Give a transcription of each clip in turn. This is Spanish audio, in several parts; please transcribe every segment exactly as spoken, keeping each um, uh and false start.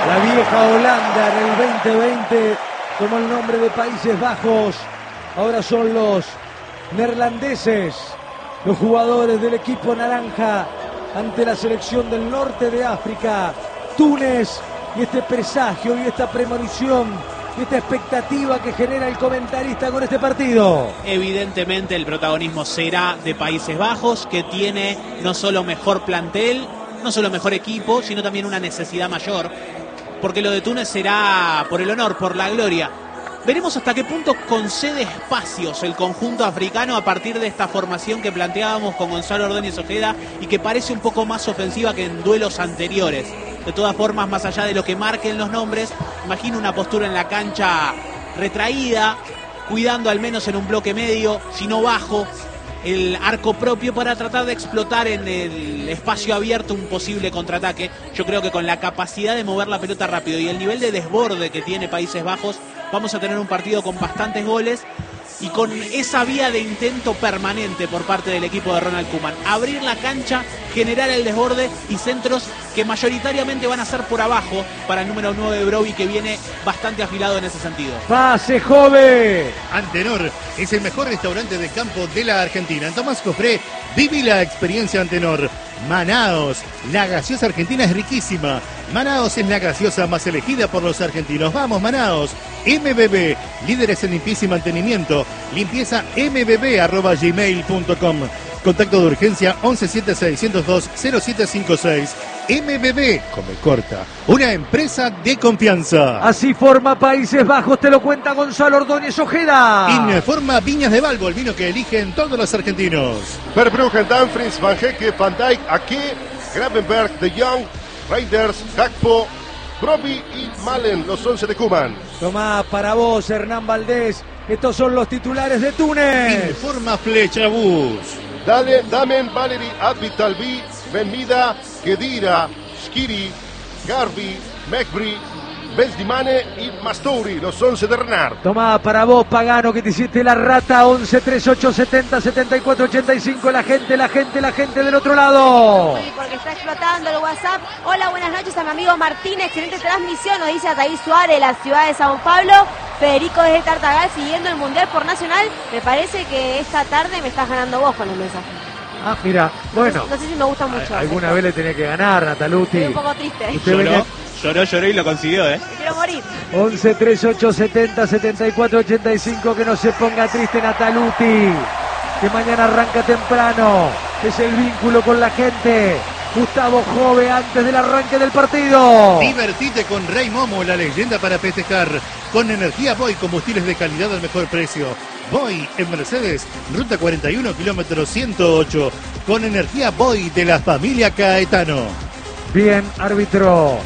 La vieja Holanda en el veinte veinte tomó el nombre de Países Bajos. Ahora son los neerlandeses, los jugadores del equipo naranja ante la selección del norte de África, Túnez, y este presagio y esta premonición y esta expectativa que genera el comentarista con este partido. Evidentemente el protagonismo será de Países Bajos, que tiene no solo mejor plantel, no solo mejor equipo, sino también una necesidad mayor, porque lo de Túnez será por el honor, por la gloria. Veremos hasta qué punto concede espacios el conjunto africano a partir de esta formación que planteábamos con Gonzalo Ordóñez Ojeda y que parece un poco más ofensiva que en duelos anteriores. De todas formas, más allá de lo que marquen los nombres, imagino una postura en la cancha retraída, cuidando al menos en un bloque medio, si no bajo, el arco propio para tratar de explotar en el espacio abierto un posible contraataque. Yo creo que con la capacidad de mover la pelota rápido y el nivel de desborde que tiene Países Bajos, vamos a tener un partido con bastantes goles y con esa vía de intento permanente por parte del equipo de Ronald Koeman. Abrir la cancha, generar el desborde y centros que mayoritariamente van a ser por abajo para el número nueve de Broby, que viene bastante afilado en ese sentido. ¡Pase, joven! Antenor es el mejor restaurante de campo de la Argentina. En Tomás Cofré, viví la experiencia Antenor. Manaos, la gaseosa argentina es riquísima. Manaos es la gaseosa más elegida por los argentinos. Vamos, Manaos. M B B, líderes en limpieza y mantenimiento. Limpieza m b b arroba gmail punto com. Contacto de urgencia once siete seiscientos dos cero siete cinco seis. M B B, come corta, una empresa de confianza. Así forma Países Bajos, te lo cuenta Gonzalo Ordóñez Ojeda. Informa Viñas de Valvo, el vino que eligen todos los argentinos. Verbruggen, Dumfries, Van Hecke, Van Dijk, Ake, Gravenberg, De Jong, Reinders, Gakpo, Broby y Malen, los once de Koeman. Tomá para vos, Hernán Valdés. Estos son los titulares de Túnez. Informa Flecha Bus. Dale, Damen, Valery, Advitalvi, Benmida, Kedira, Skiri, Garbi, Mekbri, Bezdimane y Mastouri, los once de Renard. Tomá para vos, Pagano, que te hiciste la rata. Once treinta y ocho setenta setenta y cuatro ochenta y cinco. La gente, la gente, la gente del otro lado. Sí, porque está explotando el WhatsApp. Hola, buenas noches a mi amigo Martín. Excelente transmisión, nos dice Ataí Suárez, la ciudad de Sao Paulo. Federico desde Tartagal, siguiendo el Mundial por Nacional. Me parece que esta tarde me estás ganando vos con los mensajes. Ah, mira, bueno. No sé, no sé si me gusta mucho. Alguna vez le tenía que ganar, Nataluti. Estoy un poco triste. Lloró, venía... lloró, lloró y lo consiguió, ¿eh? Me quiero morir. once treinta y ocho setenta setenta y cuatro ochenta y cinco, que no se ponga triste Nataluti, que mañana arranca temprano. Es el vínculo con la gente. Gustavo Jove antes del arranque del partido. Divertite con Rey Momo, la leyenda para festejar. Con energía Boy, combustibles de calidad al mejor precio. Boy en Mercedes, ruta cuarenta y uno, kilómetro ciento ocho. Con energía Boy de la familia Caetano. Bien, árbitro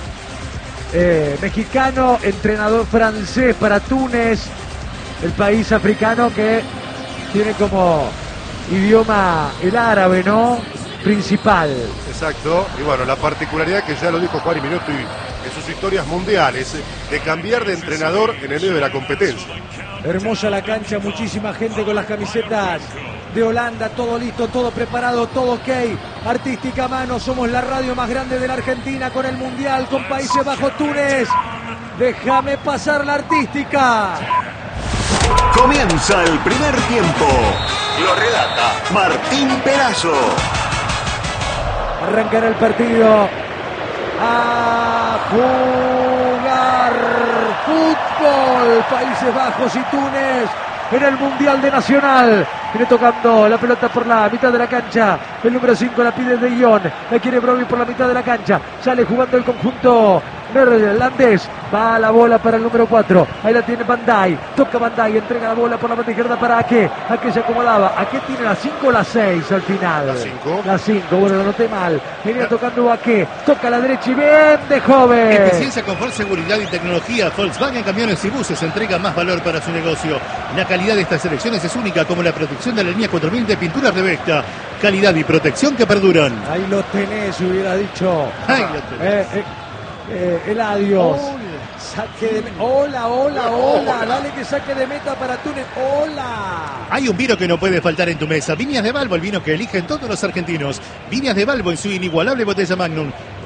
eh, mexicano, entrenador francés para Túnez, el país africano que tiene como idioma el árabe, ¿no? Principal. Exacto, y bueno, la particularidad que ya lo dijo Juan y Minuto en sus historias mundiales, de cambiar de entrenador en el medio de la competencia. Hermosa la cancha, muchísima gente con las camisetas de Holanda, todo listo, todo preparado, todo ok. Artística mano, somos la radio más grande de la Argentina con el Mundial, con Países Bajos, Túnez. Déjame pasar la artística. Comienza el primer tiempo. Lo relata Martín Perazzo. Arrancará el partido. A jugar fútbol. Países Bajos y Túnez en el Mundial de Nacional. Viene tocando la pelota por la mitad de la cancha. El número cinco la pide De Jong. La quiere Broby por la mitad de la cancha. Sale jugando el conjunto neerlandés. Va la bola para el número cuatro. Ahí la tiene Van Dijk. Toca Van Dijk. Entrega la bola por la parte izquierda para Ake. Ake se acomodaba. Ake tiene la cinco o la seis al final. La cinco. La cinco. Bueno, lo noté mal. Venía tocando Ake. Toca a la derecha y bien de joven. Eficiencia, confort, seguridad y tecnología. Volkswagen Camiones y Buses entrega más valor para su negocio. La calidad de estas selecciones es única, como la protección de la línea cuatro mil de pintura Revesta. Calidad y protección que perduran. Ahí lo tenés, hubiera dicho. Ahí lo tenés. Eh, eh, eh, el adiós. Saque de... Hola, hola, hola. Dale que saque de meta para Túnez. Hola. Hay un vino que no puede faltar en tu mesa. Viñas de Valvo, el vino que eligen todos los argentinos. Viñas de Valvo en su inigualable botella Magnum.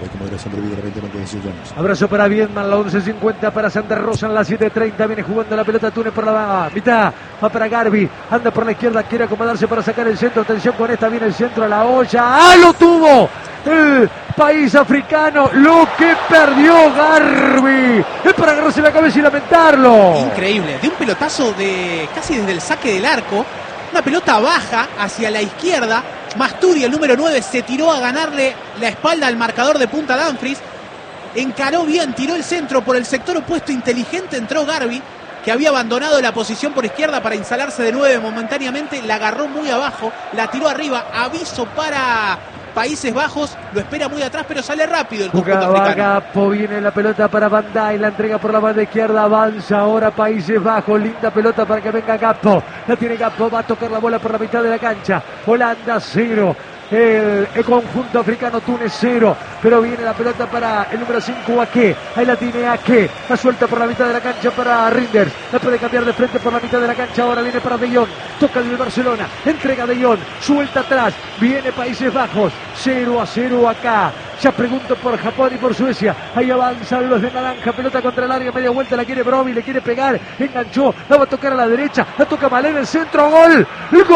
con moderación prohibida, veinte decisiones. Abrazo para Viedman, la once cincuenta para Santa Rosa en la siete treinta. Viene jugando la pelota Túnez por la mitad. Va para Garbi. Anda por la izquierda. Quiere acomodarse para sacar el centro. Atención con esta. Viene el centro a la olla. ¡Ah, lo tuvo! El país africano. Lo que perdió Garbi. Es para agarrarse la cabeza y lamentarlo. Increíble. De un pelotazo de casi desde el saque del arco. Una pelota baja hacia la izquierda. Masturi, el número nueve, se tiró a ganarle la espalda al marcador de punta Dumfries. Encaró bien, tiró el centro por el sector opuesto, inteligente, entró Garbi, que había abandonado la posición por izquierda para instalarse de nueve momentáneamente. La agarró muy abajo, la tiró arriba. Aviso para Países Bajos, lo espera muy atrás, pero sale rápido el conjunto africano. Gapo, viene la pelota para Van Dijk, la entrega por la banda izquierda, avanza ahora Países Bajos, linda pelota para que venga Gapo, la tiene Gapo, va a tocar la bola por la mitad de la cancha, Holanda cero, el, el conjunto africano Túnez cero, pero viene la pelota para el número cinco, Ake, ahí la tiene Ake, la suelta por la mitad de la cancha para Rinders, la puede cambiar de frente por la mitad de la cancha, ahora viene para De Jong, toca el Barcelona, entrega De Jong, suelta atrás, viene Países Bajos, cero a cero acá. Ya pregunto por Japón y por Suecia. Ahí avanzan los de naranja. Pelota contra el área. Media vuelta la quiere Broby. Le quiere pegar. Enganchó. La va a tocar a la derecha. La toca Malé en el centro. ¡Gol! ¡Gol!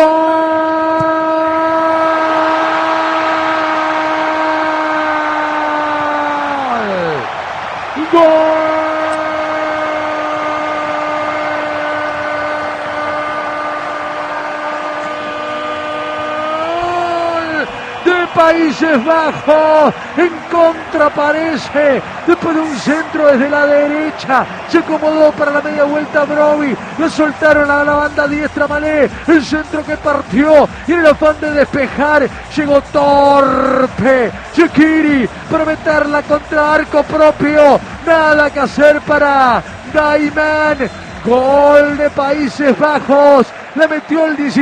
¡Gol! Países Bajos, en contra aparece, después de un centro desde la derecha, se acomodó para la media vuelta Broby, lo soltaron a la banda diestra Malé, el centro que partió, y en el afán de despejar, llegó torpe, Shaqiri, para meterla contra arco propio, nada que hacer para Daiman, gol de Países Bajos, le metió el diecinueve.